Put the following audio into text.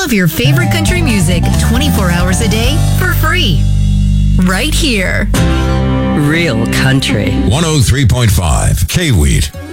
all of your favorite country music 24 hours a day for free. Right here. Real country. 103.5 K-Wheat.